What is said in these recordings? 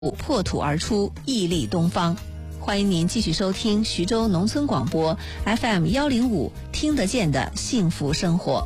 破土而出，屹立东方。欢迎您继续收听徐州农村广播 FM105，听得见的幸福生活。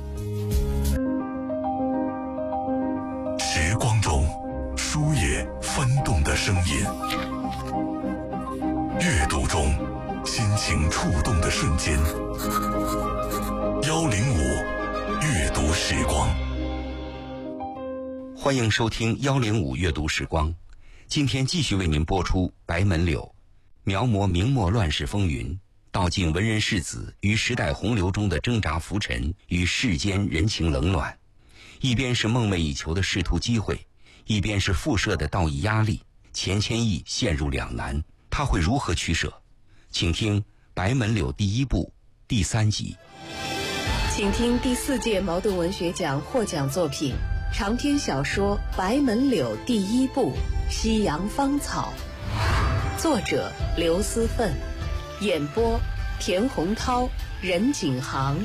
时光中书页翻动的声音，阅读中心情触动的瞬间。105阅读时光， 欢迎收听105阅读时光。今天继续为您播出白门柳，描摹明末乱世风云，道尽文人士子于时代洪流中的挣扎浮沉与世间人情冷暖。一边是梦寐以求的仕途机会，一边是附设的道义压力，钱谦益陷入两难，他会如何取舍？请听白门柳第一部第3集。 请听第4届茅盾文学奖获奖作品长篇小说《白门柳》第一部《夕阳芳草》，作者刘思奋，演播田洪涛、任景航。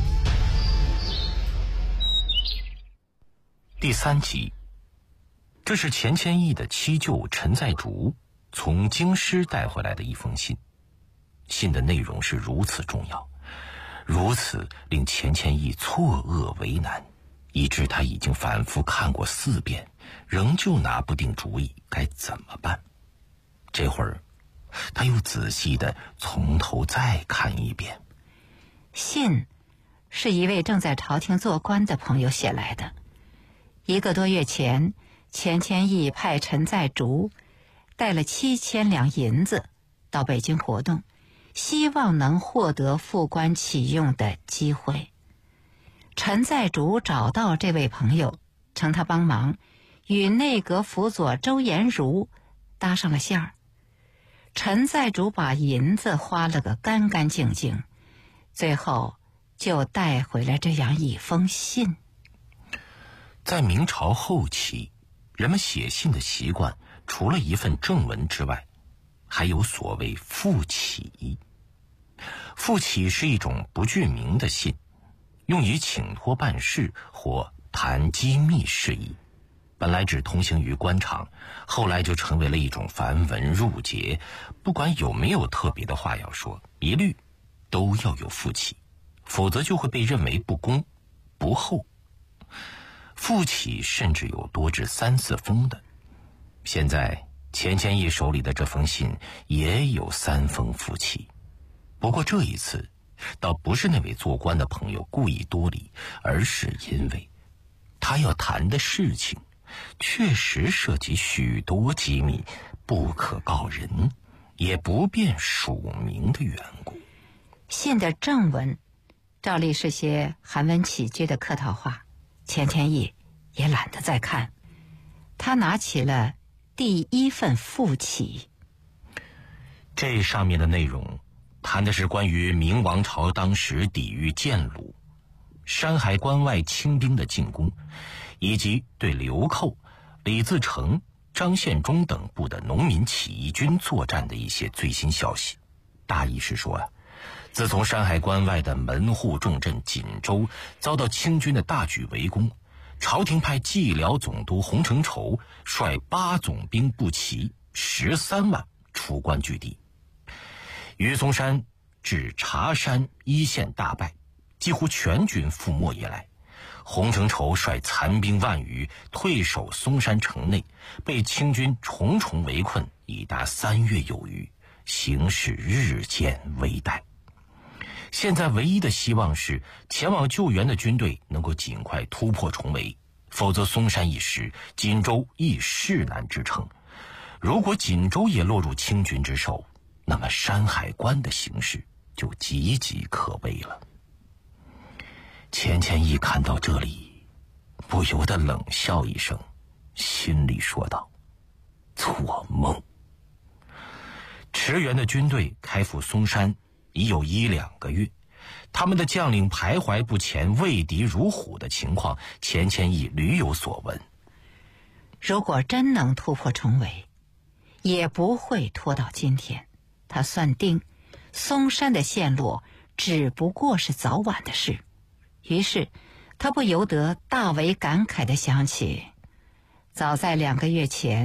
第3集，这是钱谦益的七舅陈在竹从京师带回来的一封信。信的内容是如此重要，如此令钱谦益错愕为难，以致他已经反复看过4遍，仍旧拿不定主意该怎么办。这会儿他又仔细地从头再看一遍。 信是一位正在朝廷做官的朋友写来的。1个多月前，钱谦益派陈在竹带了7000两银子到北京活动，希望能获得副官启用的机会。陈在竹找到这位朋友，请他帮忙与内阁辅佐周延儒搭上了线儿。陈在竹把银子花了个干干净净，最后就带回来这样一封信。 在明朝后期，人们写信的习惯除了一份正文之外，还有所谓复启。复启是一种不具名的信，用以请托办事或谈机密事宜，本来只通行于官场，后来就成为了一种繁文缛节，不管有没有特别的话要说，一律都要有复启，否则就会被认为不公不厚。复启甚至有多至3、4封的。现在钱谦益手里的这封信也有3封复启，不过这一次倒不是那位做官的朋友故意多礼，而是因为他要谈的事情确实涉及许多机密，不可告人，也不便署名的缘故。 信的正文照例是些韩文起句的客套话，钱谦益也懒得再看，他拿起了第1份复启。 这上面的内容谈的是关于明王朝当时抵御建鲁、山海关外清兵的进攻，以及对流寇、李自成、张献忠等部的农民起义军作战的一些最新消息。大意是说自从山海关外的门户重镇锦州遭到清军的大举围攻，朝廷派蓟辽总督洪承畴率8总兵步骑13万出关据地。于嵩山至茶山一线大败，几乎全军覆没以来，洪承畴率残兵万余退守嵩山城内，被清军重重围困已达3月有余，形势日渐危殆。现在唯一的希望是前往救援的军队能够尽快突破重围，否则嵩山一失，锦州亦势难支撑。如果锦州也落入清军之手，那么山海关的形势就岌岌可危了。钱谦益看到这里，不由得冷笑一声，心里说道：做梦。驰援的军队开赴嵩山已有1、2个月，他们的将领徘徊不前、畏敌如虎的情况，钱谦益屡有所闻。 如果真能突破重围，也不会拖到今天。他算定嵩山的陷落只不过是早晚的事，于是他不由得大为感慨地想起，早在2个月前，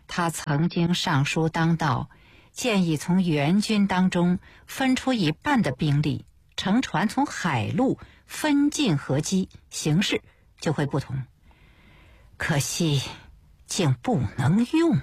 他曾经上书当道，建议从援军当中分出一半的兵力，乘船从海路分进合击，形势就会不同。可惜竟不能用。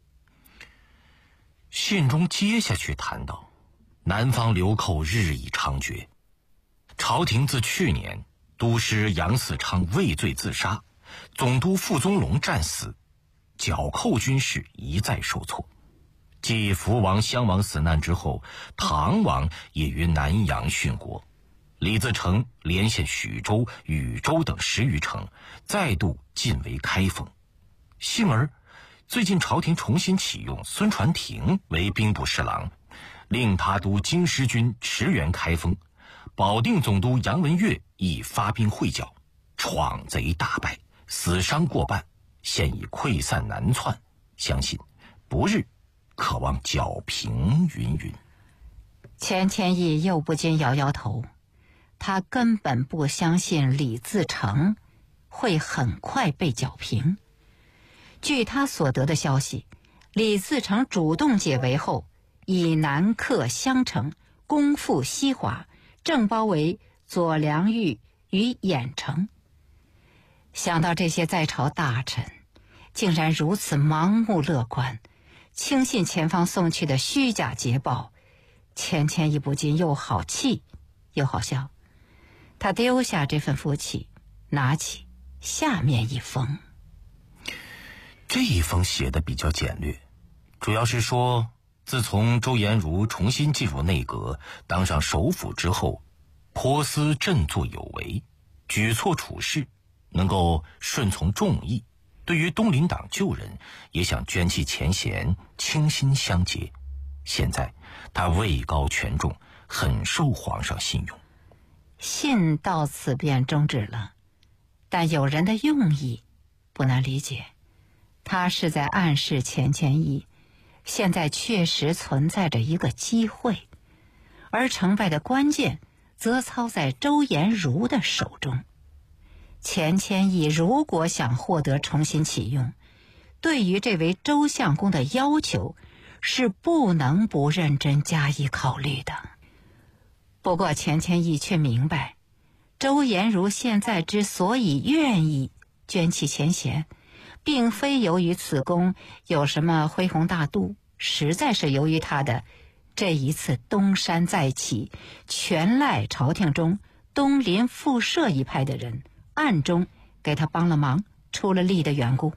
信中接下去谈到，南方流寇日益猖獗，朝廷自去年都师杨嗣昌畏罪自杀，总督傅宗龙战死，剿寇军事一再受挫。继福王、襄王死难之后，唐王也于南阳殉国，李自成连线许州、禹州等10余城，再度进为开封。幸而最近朝廷重新启用孙传庭为兵部侍郎，令他督京师军驰援开封，保定总督杨文悦亦发兵会剿，闯贼大败，死伤过半，现已溃散南窜，相信不日可望剿平云云。 钱谦益又不禁摇摇头，他根本不相信李自成会很快被剿平。据他所得的消息，李自成主动解围后，以南克襄城，攻复西华，正包围左良玉与郾城。想到这些在朝大臣竟然如此盲目乐观，轻信前方送去的虚假捷报，钱谦益不禁又好气又好笑。他丢下这份福气，拿起下面一封。 这一封写的比较简略，主要是说自从周延儒重新进入内阁，当上首辅之后，颇思振作有为，举措处事能够顺从众议，对于东林党旧人也想捐弃前嫌，倾心相结。现在他位高权重，很受皇上信用。 信到此便终止了，但有人的用意不难理解，他是在暗示钱谦益现在确实存在着一个机会，而成败的关键则操在周延儒的手中。钱谦益如果想获得重新启用，对于这位周相公的要求是不能不认真加以考虑的。不过钱谦益却明白，周延儒现在之所以愿意捐弃前嫌，并非由于此公有什么恢宏大度，实在是由于他的这一次东山再起，全赖朝廷中东林复社一派的人暗中给他帮了忙，出了力的缘故。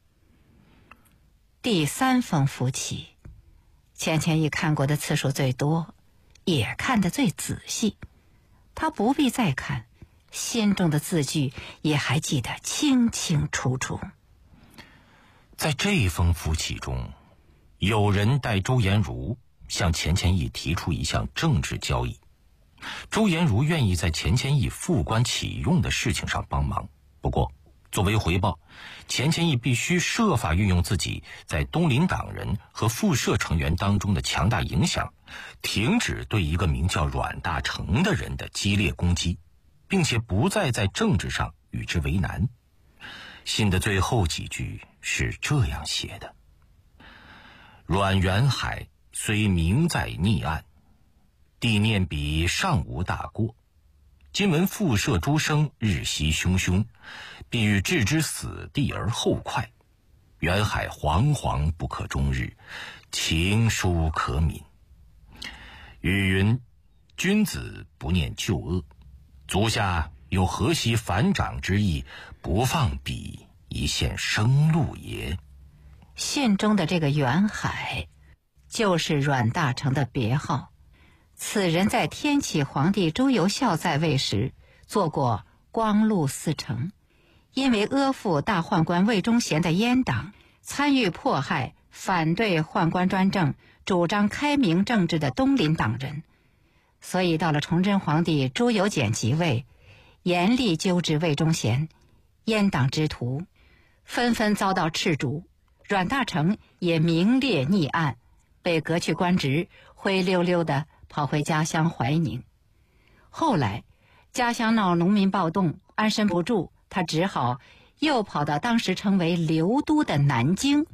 第3封符起，钱谦益看过的次数最多，也看得最仔细。他不必再看，心中的字句也还记得清清楚楚。 在这封符起中，有人代周延儒向钱谦益提出一项政治交易，周延儒愿意在钱谦益副官启用的事情上帮忙，不过作为回报，钱谦益必须设法运用自己在东林党人和复社成员当中的强大影响，停止对一个名叫阮大铖的人的激烈攻击，并且不再在政治上与之为难。信的最后几句是这样写的：阮元海虽名在逆案，帝念彼尚无大过，今闻复社诸生日息汹汹，必欲置之死地而后快。元海惶惶不可终日，情疏可悯。语云：君子不念旧恶，足下有何惜反掌之意，不放彼一线生路也。 信中的这个元海就是阮大铖的别号，此人在天启皇帝朱由校在位时做过光禄司丞，因为阿附大宦官魏忠贤的阉党，参与迫害反对宦官专政、主张开明政治的东林党人，所以到了崇祯皇帝朱由检即位，严厉纠治魏忠贤，阉党之徒纷纷遭到斥逐，阮大铖也名列逆案，被革去官职，灰溜溜地跑回家乡怀宁。后来家乡闹农民暴动，安身不住，他只好又跑到当时称为刘都的南京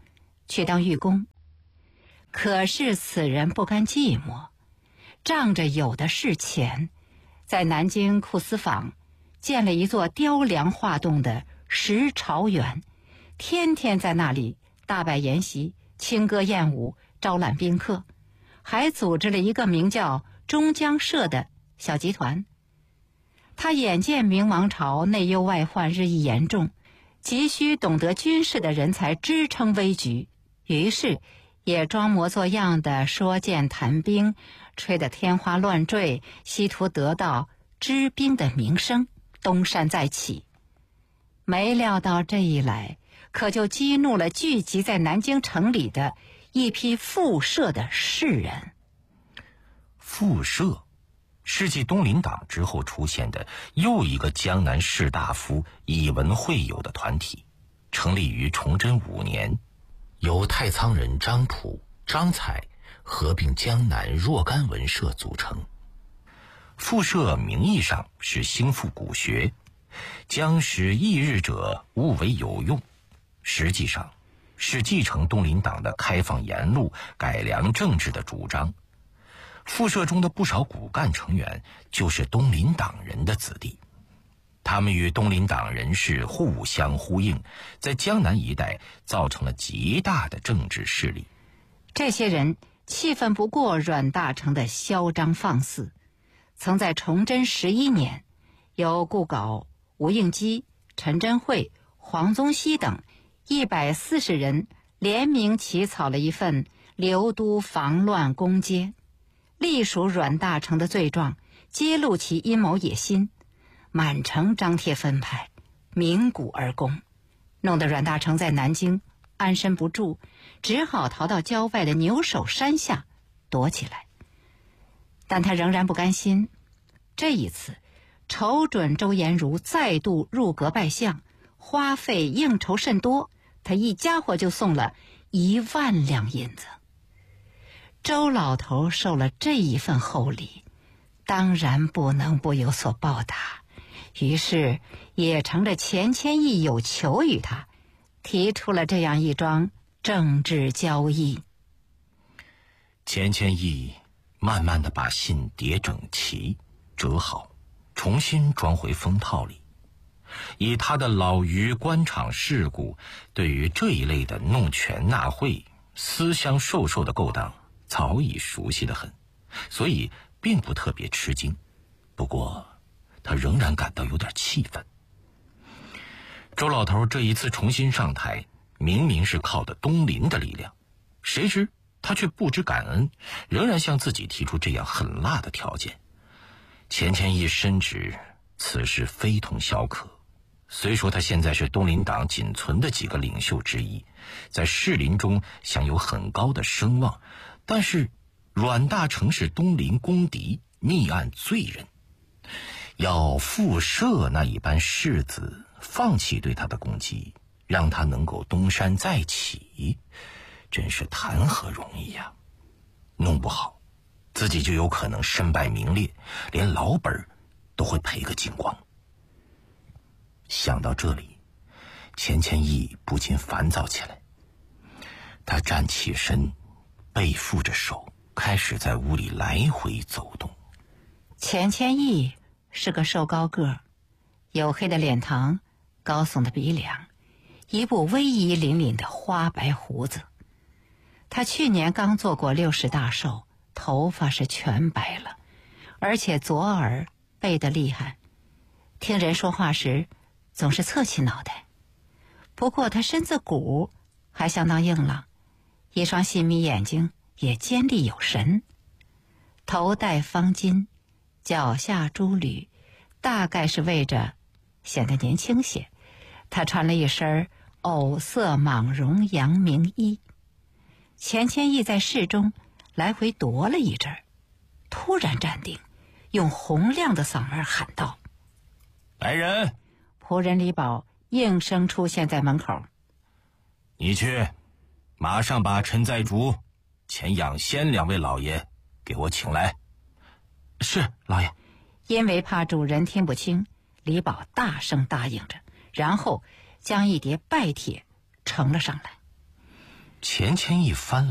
去当狱工。可是此人不甘寂寞，仗着有的是钱，在南京库司坊建了一座雕梁画栋的石朝园，天天在那里大摆筵席，轻歌艳舞，招揽宾客，还组织了一个名叫中江社的小集团。他眼见明王朝内忧外患日益严重，急需懂得军事的人才支撑危局，于是也装模作样的说剑谈兵，吹得天花乱坠，希图得到知兵的名声，东山再起。没料到这一来，可就激怒了聚集在南京城里的一批复社的士人。 复社是继东林党之后出现的又一个江南士大夫以文会友的团体，成立于崇祯5年，由太仓人张溥、张彩合并江南若干文社组成。复社名义上是兴复古学，将使异日者务为有用，实际上是继承东林党的开放言路、改良政治的主张。复社中的不少骨干成员就是东林党人的子弟，他们与东林党人士互相呼应，在江南一带造成了极大的政治势力。 这些人气愤不过阮大铖的嚣张放肆，曾在崇祯11年，由顾镐、吴应基、陈真会、黄宗羲等140人联名起草了一份留都防乱公揭，隶属阮大铖的罪状，揭露其阴谋野心，满城张贴分派，鸣鼓而攻，弄得阮大铖在南京安身不住，只好逃到郊外的牛首山下躲起来。但他仍然不甘心，这一次瞅准周延儒再度入阁拜相，花费应酬甚多，他一家伙就送了1万两银子。周老头受了这一份厚礼，当然不能不有所报答，于是也乘着钱谦益有求于他，提出了这样一桩政治交易。 钱谦益慢慢地把信叠整齐，折好，重新装回封套里。以他的老于官场世故，对于这一类的弄权纳贿、私相授受的勾当早已熟悉得很，所以并不特别吃惊。不过他仍然感到有点气愤。周老头这一次重新上台，明明是靠的东林的力量，谁知他却不知感恩，仍然向自己提出这样狠辣的条件。钱谦益深知此事非同小可，虽说他现在是东林党仅存的几个领袖之一，在士林中享有很高的声望，但是阮大铖是东林公敌，密案罪人，要复社那一般士子放弃对他的攻击，让他能够东山再起，真是谈何容易呀！弄不好自己就有可能身败名裂，连老本都会赔个精光。想到这里，钱谦益不禁烦躁起来。他站起身，背负着手，开始在屋里来回走动。 钱谦益是个瘦高个儿，黝黑的脸膛，高耸的鼻梁，一部威仪凛凛的花白胡子。他去年刚做过60大寿，头发是全白了，而且左耳背得厉害，听人说话时总是侧起脑袋。不过他身子骨还相当硬朗，一双细眯眼睛也尖利有神，头戴方巾，脚下珠履，大概是为着显得年轻些，他穿了一身藕色蟒绒阳明衣。钱谦益在室中来回踱了一阵，突然站定，用洪亮的嗓门喊道：“ 来人！” 仆人李宝应声出现在门口。 你去，马上把陈在竹、钱养先2位老爷给我请来。是，老爷。 因为怕主人听不清，李宝大声答应着，然后将一叠拜帖呈了上来。 钱谦益翻了